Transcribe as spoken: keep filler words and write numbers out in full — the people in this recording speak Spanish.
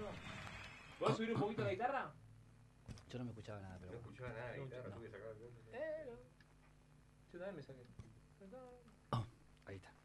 ¿Puedo subir un poquito la guitarra? Yo no me escuchaba nada, pero No bueno. escuchaba nada de No, guitarra, no. tuve que sacar el Eh, no. Yo también me saqué. Ahí está.